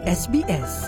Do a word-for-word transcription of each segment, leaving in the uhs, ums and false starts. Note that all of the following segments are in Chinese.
S B S.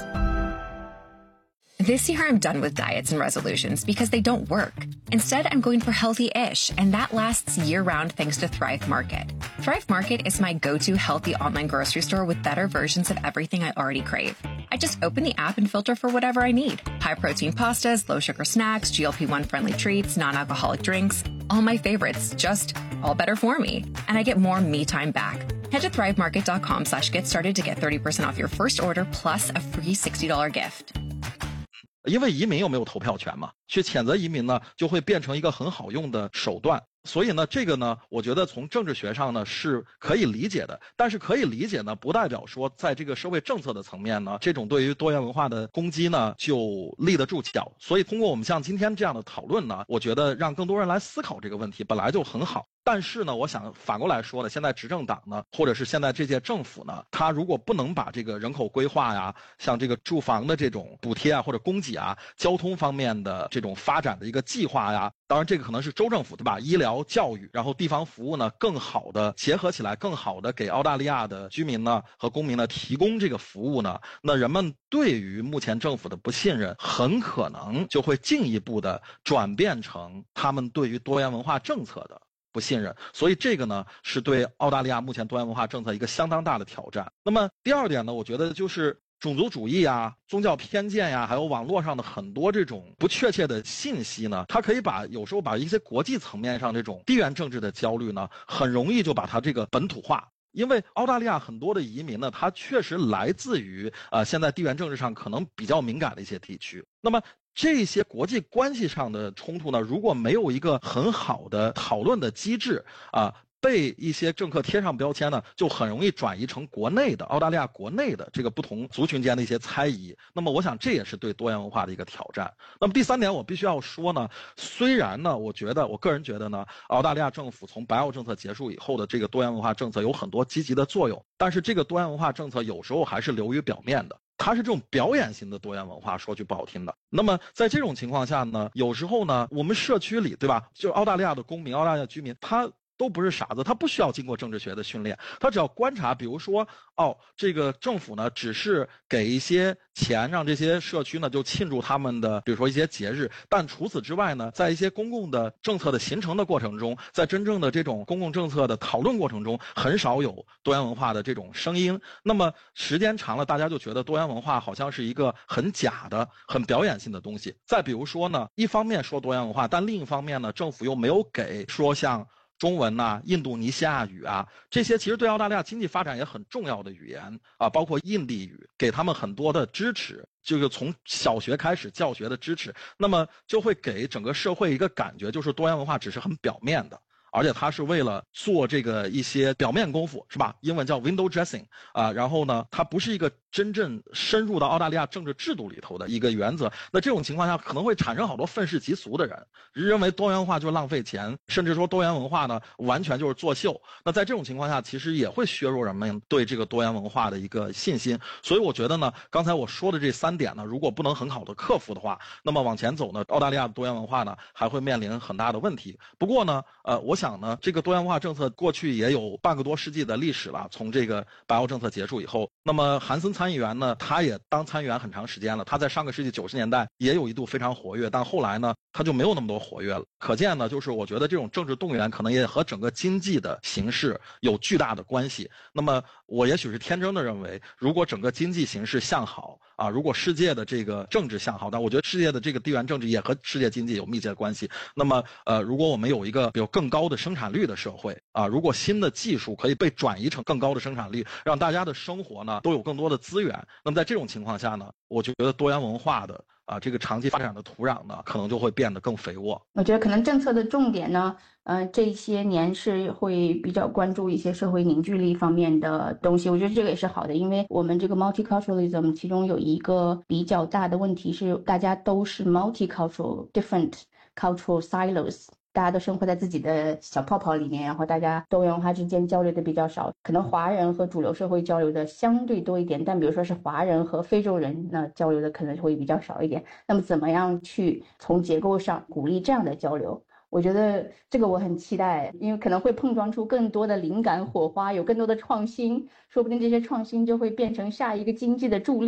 This year, I'm done with diets and resolutions because they don't work. Instead, I'm going for healthy-ish, and that lasts year-round thanks to Thrive Market. Thrive Market is my go-to healthy online grocery store with better versions of everything I already crave. I just open the app and filter for whatever I need. High-protein pastas, low-sugar snacks, G L P one friendly treats, non-alcoholic drinks. All my favorites, just all better for me. And I get more me time back. Head to thrivemarket.com slash get started to get thirty percent off your first order plus a free sixty dollars gift. 因为移民又没有投票权嘛，去谴责移民呢，就会变成一个很好用的手段。所以呢，这个呢，我觉得从政治学上呢是可以理解的，但是可以理解呢，不代表说在这个社会政策的层面呢，这种对于多元文化的攻击呢就立得住脚。所以通过我们像今天这样的讨论呢，我觉得让更多人来思考这个问题本来就很好。但是呢，我想反过来说呢，现在执政党呢，或者是现在这届政府呢，他如果不能把这个人口规划呀，像这个住房的这种补贴啊，或者供给啊，交通方面的这种发展的一个计划呀，当然这个可能是州政府对吧？医疗、教育，然后地方服务呢，更好的结合起来，更好的给澳大利亚的居民呢和公民呢提供这个服务呢，那人们对于目前政府的不信任，很可能就会进一步的转变成他们对于多元文化政策的不信任。所以这个呢是对澳大利亚目前多元文化政策一个相当大的挑战。那么第二点呢，我觉得就是种族主义啊、宗教偏见呀、啊，还有网络上的很多这种不确切的信息呢，它可以把有时候把一些国际层面上这种地缘政治的焦虑呢，很容易就把它这个本土化。因为澳大利亚很多的移民呢，它确实来自于呃现在地缘政治上可能比较敏感的一些地区。那么这些国际关系上的冲突呢，如果没有一个很好的讨论的机制啊，被一些政客贴上标签呢，就很容易转移成国内的澳大利亚国内的这个不同族群间的一些猜疑。那么我想这也是对多元文化的一个挑战。那么第三点我必须要说呢，虽然呢我觉得我个人觉得呢，澳大利亚政府从白澳政策结束以后的这个多元文化政策有很多积极的作用，但是这个多元文化政策有时候还是流于表面的，它是这种表演型的多元文化，说句不好听的。那么在这种情况下呢，有时候呢我们社区里对吧，就澳大利亚的公民、澳大利亚居民，他都不是傻子，他不需要经过政治学的训练，他只要观察，比如说哦，这个政府呢只是给一些钱让这些社区呢就庆祝他们的比如说一些节日，但除此之外呢，在一些公共的政策的形成的过程中，在真正的这种公共政策的讨论过程中，很少有多元文化的这种声音。那么时间长了，大家就觉得多元文化好像是一个很假的、很表演性的东西。再比如说呢，一方面说多元文化，但另一方面呢，政府又没有给说像中文呐、啊、印度尼西亚语啊，这些其实对澳大利亚经济发展也很重要的语言啊，包括印地语，给他们很多的支持，这个从小学开始教学的支持，那么就会给整个社会一个感觉，就是多元文化只是很表面的，而且它是为了做这个一些表面功夫，是吧？英文叫 window dressing 啊，然后呢，它不是一个真正深入到澳大利亚政治制度里头的一个原则。那这种情况下，可能会产生好多愤世嫉俗的人，认为多元文化就是浪费钱，甚至说多元文化呢完全就是作秀。那在这种情况下，其实也会削弱人们对这个多元文化的一个信心。所以我觉得呢，刚才我说的这三点呢，如果不能很好的克服的话，那么往前走呢，澳大利亚的多元文化呢还会面临很大的问题。不过呢，呃，我想呢，这个多元文化政策过去也有半个多世纪的历史了，从这个白澳政策结束以后，那么韩森参议员呢，他也当参议员很长时间了，他在上个世纪九十年代也有一度非常活跃，但后来呢，他就没有那么多活跃了。可见呢，就是我觉得这种政治动员可能也和整个经济的形势有巨大的关系。那么我也许是天真的认为，如果整个经济形势向好啊，如果世界的这个政治向好，但我觉得世界的这个地缘政治也和世界经济有密切的关系。那么呃，如果我们有一个比如更高的生产率的社会啊，如果新的技术可以被转移成更高的生产率，让大家的生活呢都有更多的资源，那么在这种情况下呢，我觉得多元文化的啊这个长期发展的土壤呢，可能就会变得更肥沃。 我觉得可能政策的重点呢，呃，这些年是会比较关注一些社会凝聚力方面的东西。我觉得这个也是好的，因为我们这个 multiculturalism 其中有一个比较大的问题是，大家都是 multicultural different cultural silos。大家都生活在自己的小泡泡里面，然后大家多元文化之间交流的比较少，可能华人和主流社会交流的相对多一点，但比如说是华人和非洲人呢，交流的可能会比较少一点。那么怎么样去从结构上鼓励这样的交流？我觉得这个我很期待，因为可能会碰撞出更多的灵感火花，有更多的创新，说不定这些创新就会变成下一个经济的助力。